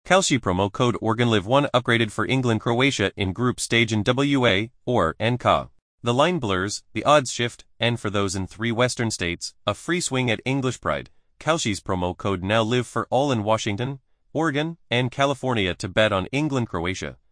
Kalshi promo code OregonLive1 upgraded for England Croatia in group stage in WA or NCA. The line blurs, the odds shift, and for those in 3 western states, a free swing at English Pride. Kalshi's promo code now live for all in Washington, Oregon, and California to bet on England Croatia.